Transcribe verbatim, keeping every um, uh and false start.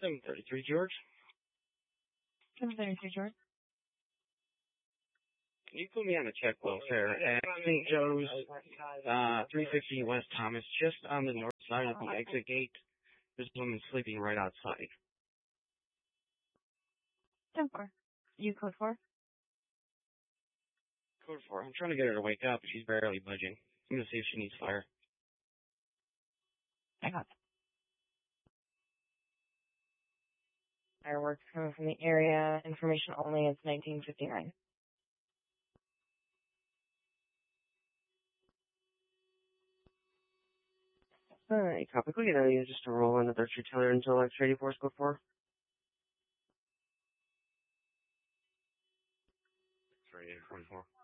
seven thirty-three, George. seven thirty-three, George. Can you put me on a check welfare at Saint Joe's, uh, three fifty West Thomas, just on the north side of the exit gate? There's a woman sleeping right outside. ten four. You code four? Code four. I'm trying to get her to wake up, but she's barely budging. I'm gonna see if she needs fire. I got it. Fireworks coming from the area. Information only. It's nineteen fifty-nine. Alright, copy. Could we get a just to roll in the third trailer until X eighty-four scope four? It's ready, twenty-four.